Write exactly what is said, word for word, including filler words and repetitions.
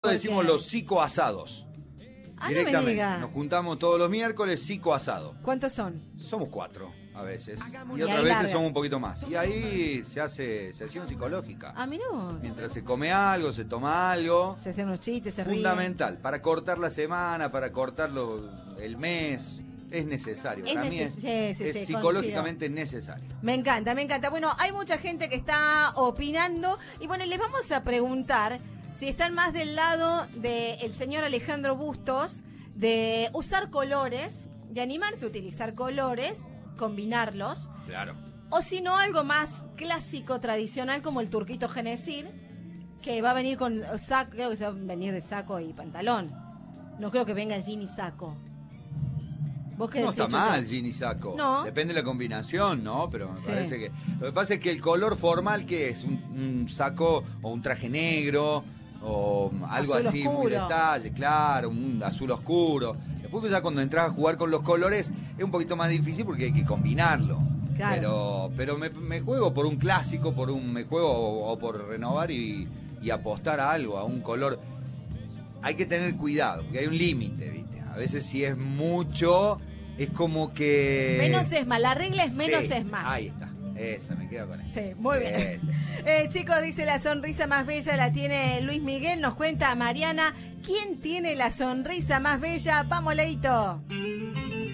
Nosotros decimos los psicoasados. Ah, directamente. No me diga. Nos juntamos todos los miércoles psicoasado. ¿Cuántos son? Somos cuatro a veces. Y, y otras veces larga. somos un poquito más. Y ahí se hace sesión psicológica. Ah, mirá vos. Mientras se come algo, se toma algo. Se hacen unos chistes, se ríen. Fundamental. Para cortar la semana, para cortar lo, el mes. Es necesario. Es Para mí neces- es, sí, sí, es sí, psicológicamente coincido. necesario. Me encanta, me encanta. Bueno, hay mucha gente que está opinando. Y bueno, les vamos a preguntar si están más del lado del señor Alejandro Bustos, de usar colores, de animarse a utilizar colores, combinarlos, Claro. o si no, algo más clásico, tradicional, como el turquito Genesir, que va a venir con saco, creo que se va a venir de saco y pantalón. No creo que venga jean y saco. ¿Vos qué No decís, está mal, Chucho? jean y saco. No. Depende de la combinación, ¿no? Pero me Sí. parece que... Lo que pasa es que el color formal, ¿qué es? Un, un saco o un traje negro o algo Azul así, muy oscuro. detalle, claro, un azul oscuro. Después ya cuando entras a jugar con los colores es un poquito más difícil porque hay que combinarlo. Claro. Pero pero me, me juego por un clásico, por un me juego o, o por renovar y, y apostar a algo, a un color. Hay que tener cuidado, porque hay un límite, ¿viste? A veces si es mucho, es como que... Menos es más, la regla es menos Sí, es más. Ahí está, esa, me quedo con eso. Sí, muy bien. Esa. Eh, chicos, dice la sonrisa más bella la tiene Luis Miguel. Nos cuenta Mariana, ¿quién tiene la sonrisa más bella? Vamos, Leito.